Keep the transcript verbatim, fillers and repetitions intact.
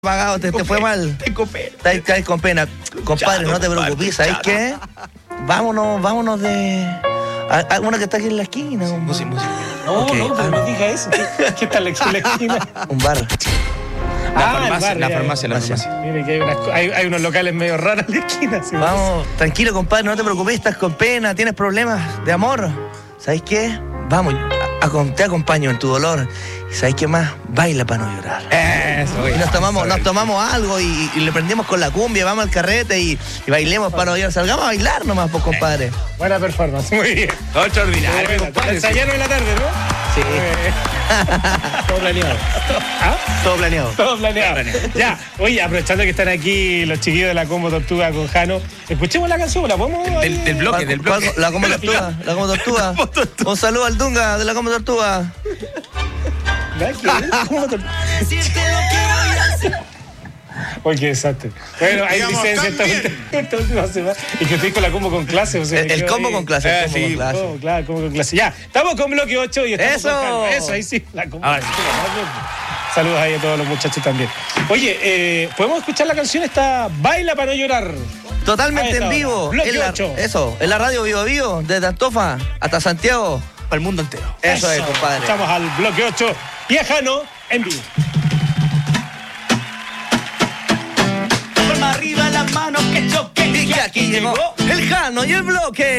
Pagado, te, te fue mal. Te con pena. Estás, estás con pena. Compadre, Chato, no te compadre, preocupes, ¿sabes chato. qué? Vámonos, vámonos de. A, a una que está aquí en la esquina. Un, Música, música. No, Ok, no, pero ah. no diga eso. ¿Qué, qué tal la esquina? un bar. La Ah, farmacia, el bar, la ya, farmacia, la farmacia. farmacia. Mire que hay, unas, co- hay, hay unos locales medio raros en la esquina. ¿sí? Vamos, tranquilo, compadre, no te preocupes, estás con pena, tienes problemas de amor. ¿Sabes qué? Vamos, a- a- te acompaño en tu dolor. ¿Y sabes qué más? Baila para no llorar. Eso, Y nos tomamos, eso, nos tomamos algo y, y le prendemos con la cumbia, vamos al carrete y, y bailemos para no llorar. Salgamos a bailar nomás, pues, compadre. Buena performance, muy bien. Extraordinario, Buena, compadre. ensayaron en la tarde, ¿no? Sí. Eh, Todo planeado. ¿Ah? Todo planeado. Todo planeado. Ya, oye, aprovechando que están aquí los chiquillos de la Combo Tortuga con Jano, escuchemos la canción, ¿la podemos? Del, del bloque, del ¿Cuál- bloque. cuál- La como tortuga, la como tortuga. Un saludo al Dunga de la como tortuga. ¿Verdad que- ¿Cómo Tortuga? Oye, qué desastre. Bueno, hay Digamos, licencia esta, también. ulti- esta última semana. Y que estoy con la combo con clase. O sea, El, me el quedo combo ahí. con clase, el Eh, combo sí, con clase. Oh, claro, combo con clase. Ya, estamos con bloque ocho y estamos ¡Eso! con Jano. Eso, ahí sí. La combo. Ahora sí. Saludos ahí a todos los muchachos también. Oye, eh, ¿podemos escuchar la canción esta Baila para no llorar? Totalmente Ahí está, en vivo. bloque En la- ocho. eso, en la radio Vivo Vivo, desde Antofa hasta Santiago. Para el mundo entero. Eso, es, compadre. Estamos al bloque ocho y a Jano en vivo. Palma arriba las manos que choquen. Y que aquí llegó el Jano y el bloque.